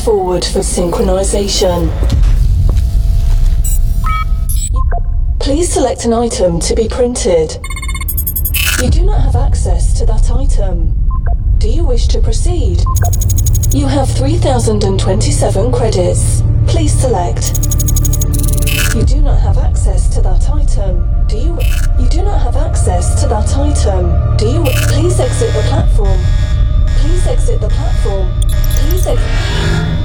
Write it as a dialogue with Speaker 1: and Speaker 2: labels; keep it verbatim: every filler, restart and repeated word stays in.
Speaker 1: forward for synchronization. Please select an item to be printed. You do not have access to that item. Do you wish to proceed? You have three thousand twenty-seven credits. Please select. You do not have access to that item. Do you? You do not have access to that item. Do you? Please exit the platform. Please exit the platform. Please exit.